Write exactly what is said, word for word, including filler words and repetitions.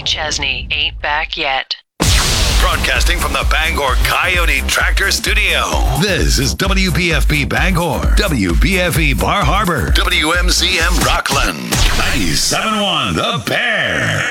Chesney ain't back yet. Broadcasting from the Bangor Coyote Tractor Studio. This is W P F P Bangor, W P F E Bar Harbor, W M C M Rockland, ninety-seven point one The Bear.